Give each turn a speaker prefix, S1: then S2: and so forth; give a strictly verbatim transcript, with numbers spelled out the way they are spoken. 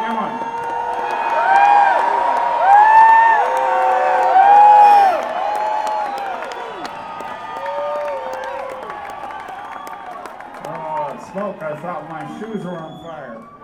S1: Come on. Oh, smoke, I thought my shoes were on fire.